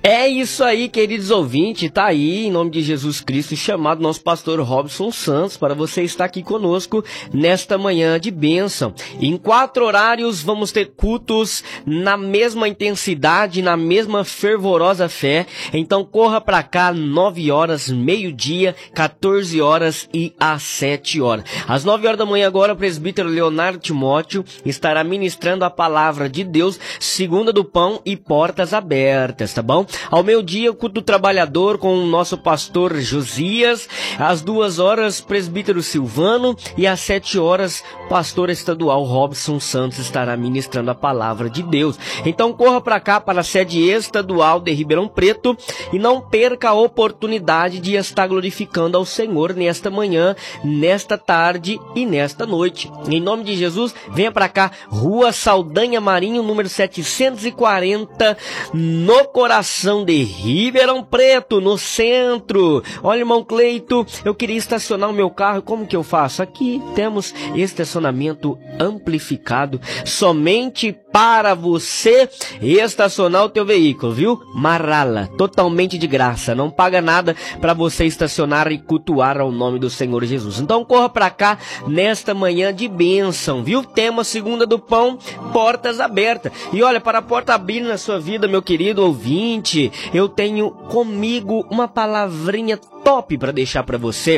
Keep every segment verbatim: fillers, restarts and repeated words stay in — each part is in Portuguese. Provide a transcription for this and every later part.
É isso aí, queridos ouvintes, tá aí, em nome de Jesus Cristo, chamado nosso pastor Robson Santos, para você estar aqui conosco nesta manhã de bênção. Em quatro horários vamos ter cultos na mesma intensidade, na mesma fervorosa fé, então corra para cá, nove horas, meio-dia, quatorze horas e às sete horas. Às nove horas da manhã agora, o presbítero Leonardo Timóteo estará ministrando a palavra de Deus, segunda do pão e portas abertas, tá bom? Ao meio-dia, o culto do trabalhador com o nosso pastor Josias. Às duas horas, presbítero Silvano. E às sete horas, pastor estadual Robson Santos estará ministrando a palavra de Deus. Então corra para cá, para a sede estadual de Ribeirão Preto, e não perca a oportunidade de estar glorificando ao Senhor nesta manhã, nesta tarde e nesta noite. Em nome de Jesus, venha para cá, Rua Saldanha Marinho, número setecentos e quarenta, no coração de Ribeirão Preto, no centro. Olha, irmão Cleito, eu queria estacionar o meu carro, como que eu faço? Aqui temos estacionamento amplificado, somente para você estacionar o teu veículo, viu? Marala, totalmente de graça, não paga nada para você estacionar e cultuar ao nome do Senhor Jesus. Então corra para cá nesta manhã de bênção, viu? Tema segunda do pão, portas abertas. E olha, para a porta abrir na sua vida, meu querido ouvinte, eu tenho comigo uma palavrinha top para deixar para você.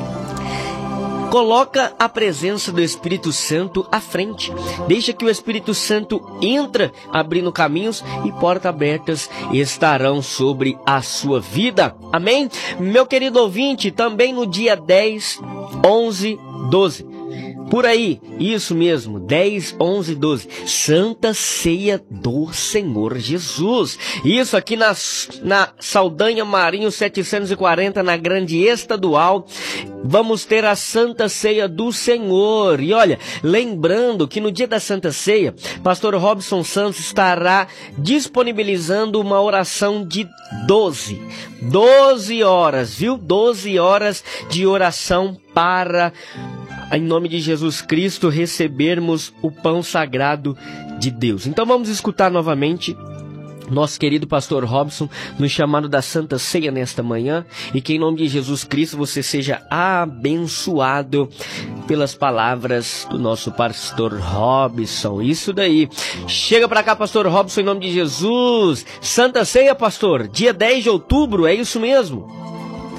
Coloca a presença do Espírito Santo à frente. Deixa que o Espírito Santo entra abrindo caminhos e portas abertas estarão sobre a sua vida. Amém? Meu querido ouvinte, também no dia dez, onze, doze. Por aí, isso mesmo, dez, onze, doze, Santa Ceia do Senhor Jesus. Isso aqui na, na Saldanha Marinho setecentos e quarenta, na Grande Estadual, vamos ter a Santa Ceia do Senhor. E olha, lembrando que no dia da Santa Ceia, pastor Robson Santos estará disponibilizando uma oração de doze, doze horas, viu? doze horas de oração para, em nome de Jesus Cristo, recebermos o pão sagrado de Deus. Então vamos escutar novamente nosso querido pastor Robson no chamado da Santa Ceia nesta manhã, e que em nome de Jesus Cristo você seja abençoado pelas palavras do nosso pastor Robson. Isso daí. Chega pra cá, pastor Robson, em nome de Jesus. Santa Ceia, pastor, dia dez de outubro, é isso mesmo?